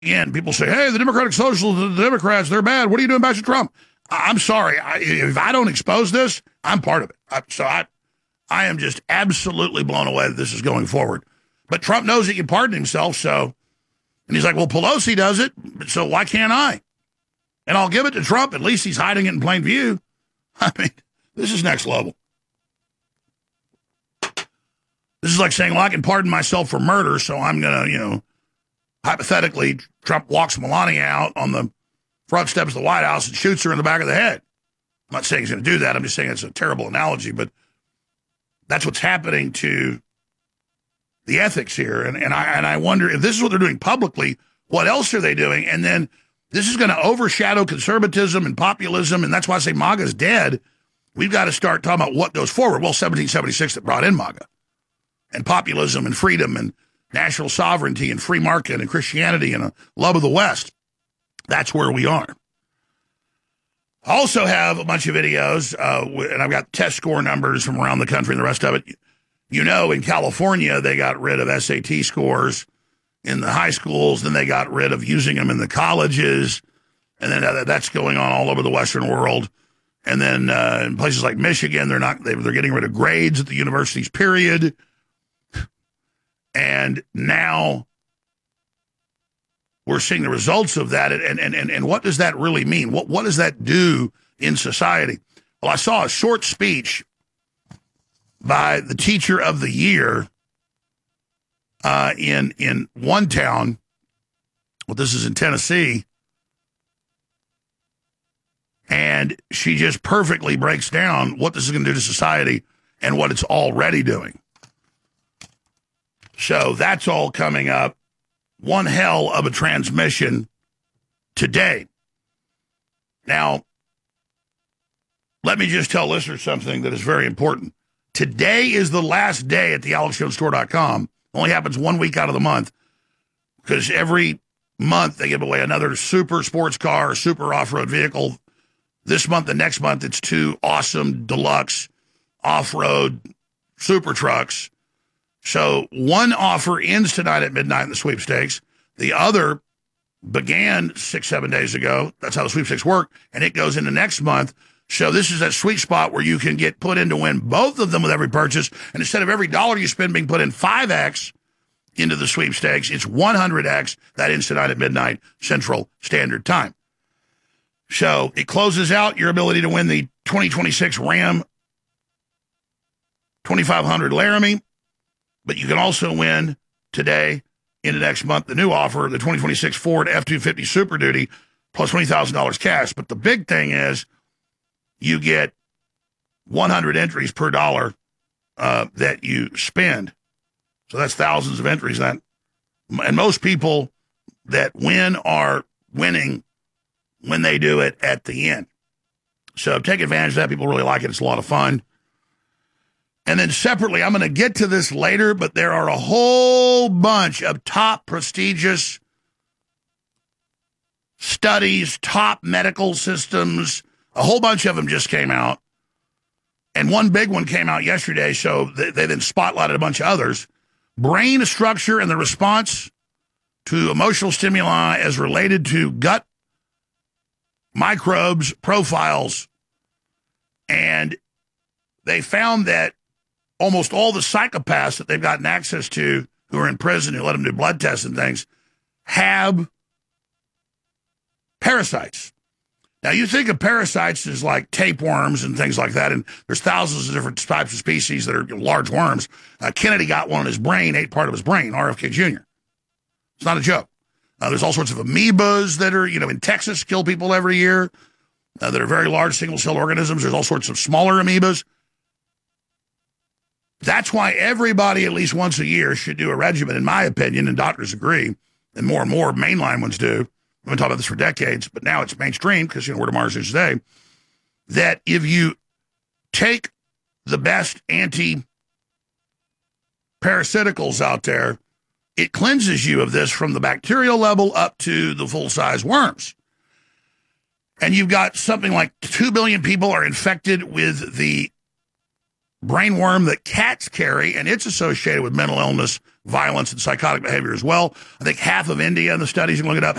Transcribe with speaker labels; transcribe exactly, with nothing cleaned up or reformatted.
Speaker 1: Again, people say, hey, the Democratic Socialists, the Democrats, they're bad. What are you doing about Trump? I- I'm sorry. I, if I don't expose this, I'm part of it. I, so I, I am just absolutely blown away that this is going forward. But Trump knows he can pardon himself, so, and he's like, well, Pelosi does it, so why can't I? And I'll give it to Trump. At least he's hiding it in plain view. I mean, this is next level. This is like saying, well, I can pardon myself for murder, so I'm going to, you know, hypothetically, Trump walks Melania out on the front steps of the White House and shoots her in the back of the head. I'm not saying he's going to do that. I'm just saying it's a terrible analogy, but that's what's happening to the ethics here. And, and, I, and I wonder if this is what they're doing publicly, what else are they doing? And then this is going to overshadow conservatism and populism, and that's why I say MAGA's dead. We've got to start talking about what goes forward. Well, seventeen seventy-six that brought in MAGA, and populism and freedom and national sovereignty and free market and Christianity and a love of the West. That's where we are. I also have a bunch of videos, uh, and I've got test score numbers from around the country and the rest of it. You know, in California, they got rid of S A T scores in the high schools, then they got rid of using them in the colleges, and then uh, that's going on all over the Western world. And then uh, in places like Michigan, they're not they, they're getting rid of grades at the universities, period. And now we're seeing the results of that. And, and, and, and what does that really mean? What, what does that do in society? Well, I saw a short speech by the teacher of the year uh, in, in one town. Well, this is in Tennessee. And she just perfectly breaks down what this is going to do to society and what it's already doing. So that's all coming up. One hell of a transmission today. Now, let me just tell listeners something that is very important. Today is the last day at the alex jones store dot com. Only happens one week out of the month because every month they give away another super sports car, super off-road vehicle. This month and next month, it's two awesome deluxe off-road super trucks. So one offer ends tonight at midnight in the sweepstakes. The other began six, seven days ago. That's how the sweepstakes work. And it goes into next month. So this is that sweet spot where you can get put in to win both of them with every purchase. And instead of every dollar you spend being put in five X into the sweepstakes, it's one hundred X. That ends tonight at midnight Central Standard Time. So it closes out your ability to win the twenty twenty-six Ram twenty-five hundred Laramie. But you can also win today into next month the new offer, the twenty twenty-six Ford F two fifty Super Duty, plus twenty thousand dollars cash. But the big thing is you get one hundred entries per dollar uh, that you spend. So that's thousands of entries. That, and most people that win are winning when they do it at the end. So take advantage of that. People really like it. It's a lot of fun. And then separately, I'm going to get to this later, but there are a whole bunch of top prestigious studies, top medical systems. A whole bunch of them just came out. And one big one came out yesterday, so they, they then spotlighted a bunch of others. Brain structure and the response to emotional stimuli as related to gut microbes profiles. And they found that almost all the psychopaths that they've gotten access to who are in prison, who let them do blood tests and things, have parasites. Now, you think of parasites as like tapeworms and things like that, and there's thousands of different types of species that are large worms. Uh, Kennedy got one in his brain, ate part of his brain, R F K Junior It's not a joke. Uh, there's all sorts of amoebas that are, you know, in Texas, kill people every year, uh, that are very large single-cell organisms. There's all sorts of smaller amoebas. That's why everybody at least once a year should do a regimen, in my opinion, and doctors agree, and more and more mainline ones do. I've been talking about this for decades, but now it's mainstream because, you know, where tomorrow's is today, that if you take the best anti-parasiticals out there, it cleanses you of this from the bacterial level up to the full-size worms. And you've got something like two billion people are infected with the brainworm that cats carry, and it's associated with mental illness, violence, and psychotic behavior as well. I think half of India in the studies, you can look it up,